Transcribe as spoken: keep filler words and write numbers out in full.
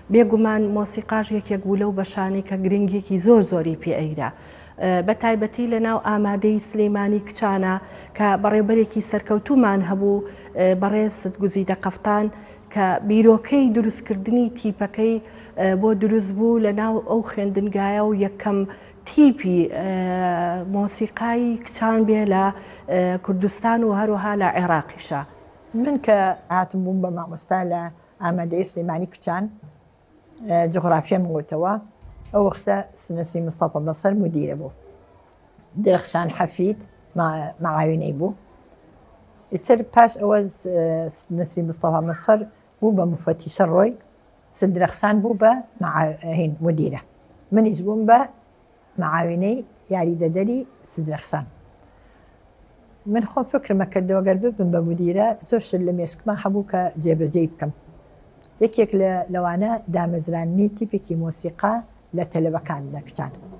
بێگومان مۆسیقاژ یەکێک بوو لەو بەشانەی کە گرنگێکی زۆر زۆری پێ ئەیرا بە تایبەتی لە ناو ئامادەی سلەیمانی کچانە کە بەڕێبەرێکی سەرکەوتومان هەبوو بەڕێز ستگوزیدە قەفتان کە بیرۆکەی دروستکردنی تیپەکەی بۆ دروست بوو لە ناو ئەو خوێندنگایە و یەکەم تیپی مۆسیقای کچان بێ لە کوردستان و هەروەها لە عێراقیشە. من کە هاتم بووم بە مامۆستا لە ئامادەی سلەیمانی کچان جغرافیە مگوتەوە ئەو وەختە نەسرین مستەفا بەسەر مدیرە بوو، درەخشان حەفید مەعاونەی بوو، ئیتر پاش ئەوە نەسرین مستەفا بەسەر بوو بە مفەتیشە ڕۆی، درەخشان بوو بە مدیرە، منیش بووم بە مەعاونەی یاریدەدەری سدرەخشان. من خۆم فکرمە کردەوە گەر ببم بە مدیرە زۆر شت لە مێشکما هەبوو کە جێبەجێی بکەم. یەکێک لەوانە دامەزرانی تیپێکی مۆسیقا لە تەلەبەکان لە کچان.